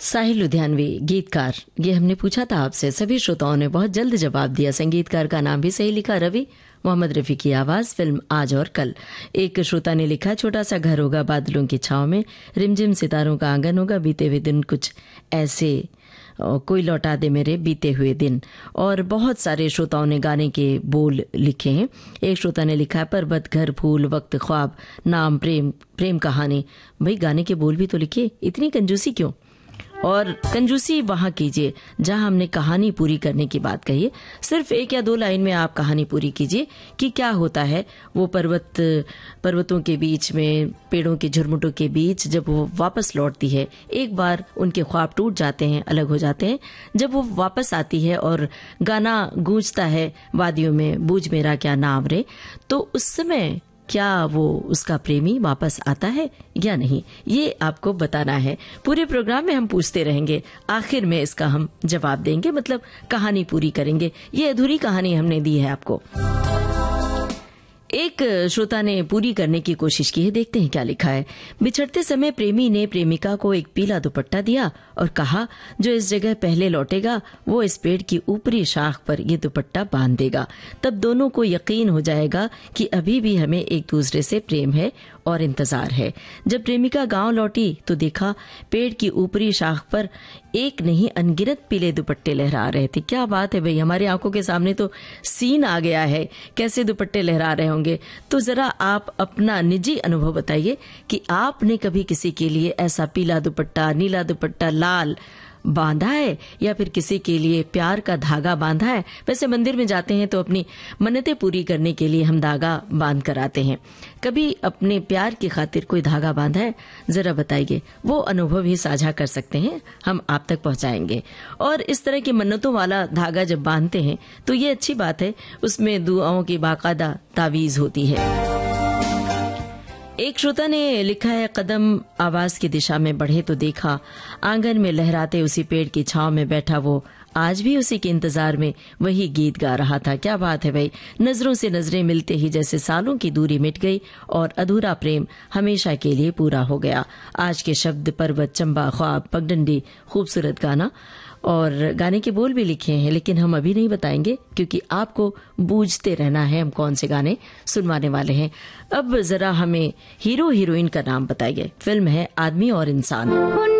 साहिल लुधियानवी गीतकार, ये हमने पूछा था आपसे। सभी श्रोताओं ने बहुत जल्द जवाब दिया। संगीतकार का नाम भी सही लिखा, रवि। मोहम्मद रफी की आवाज, फिल्म आज और कल। एक श्रोता ने लिखा, छोटा सा घर होगा बादलों की छाव में, रिमझिम सितारों का आंगन होगा, बीते हुए दिन कुछ ऐसे, कोई लौटा दे मेरे बीते हुए दिन। और बहुत सारे श्रोताओं ने गाने के बोल लिखे हैं। एक श्रोता ने लिखा है, पर्वत, घर, फूल, वक्त, ख्वाब, नाम, प्रेम, प्रेम कहानी। भाई गाने के बोल भी तो लिखिए, इतनी कंजूसी क्यों? और कंजूसी वहां कीजिए जहां हमने कहानी पूरी करने की बात कही है। सिर्फ 1 या 2 लाइन में आप कहानी पूरी कीजिए कि क्या होता है वो पर्वतों के बीच में, पेड़ों के झुरमुटों के बीच जब वो वापस लौटती है। एक बार उनके ख्वाब टूट जाते हैं, अलग हो जाते हैं। जब वो वापस आती है और गाना गूंजता है वादियों में, बूझ मेरा क्या नाम रे, तो उस समय क्या वो उसका प्रेमी वापस आता है या नहीं, ये आपको बताना है। पूरे प्रोग्राम में हम पूछते रहेंगे, आखिर में इसका हम जवाब देंगे, मतलब कहानी पूरी करेंगे। ये अधूरी कहानी हमने दी है आपको। एक श्रोता ने पूरी करने की कोशिश की है, देखते हैं क्या लिखा है। बिछड़ते समय प्रेमी ने प्रेमिका को एक पीला दुपट्टा दिया और कहा, जो इस जगह पहले लौटेगा वो इस पेड़ की ऊपरी शाख पर ये दुपट्टा बांध देगा। तब दोनों को यकीन हो जाएगा कि अभी भी हमें एक दूसरे से प्रेम है और इंतजार है। जब प्रेमिका गांव लौटी तो देखा पेड़ की ऊपरी शाख पर एक नहीं अनगिनत पीले दुपट्टे लहरा रहे थे। क्या बात है भाई, हमारी आंखों के सामने तो सीन आ गया है, कैसे दुपट्टे लहरा रहे होंगे। तो जरा आप अपना निजी अनुभव बताइए कि आपने कभी किसी के लिए ऐसा पीला दुपट्टा, नीला दुपट्टा, लाल बांधा है या फिर किसी के लिए प्यार का धागा बांधा है। वैसे मंदिर में जाते हैं तो अपनी मन्नतें पूरी करने के लिए हम धागा बांध कर आते हैं। कभी अपने प्यार की खातिर कोई धागा बांधा है? जरा बताइए, वो अनुभव ही साझा कर सकते हैं, हम आप तक पहुंचाएंगे। और इस तरह की मन्नतों वाला धागा जब बांधते हैं तो ये अच्छी बात है, उसमें दुआओं की बाकायदा तावीज होती है। एक श्रोता ने लिखा है, कदम आवाज की दिशा में बढ़े तो देखा आंगन में लहराते उसी पेड़ की छांव में बैठा वो, आज भी उसी के इंतजार में वही गीत गा रहा था। क्या बात है भाई, नजरों से नजरें मिलते ही जैसे सालों की दूरी मिट गई और अधूरा प्रेम हमेशा के लिए पूरा हो गया। आज के शब्द पर्वत, चंबा, ख्वाब, पगडंडी, खूबसूरत गाना और गाने के बोल भी लिखे हैं, लेकिन हम अभी नहीं बताएंगे क्योंकि आपको बूझते रहना है हम कौन से गाने सुनवाने वाले हैं। अब जरा हमें हीरो हीरोइन का नाम बताइए। फिल्म है आदमी और इंसान।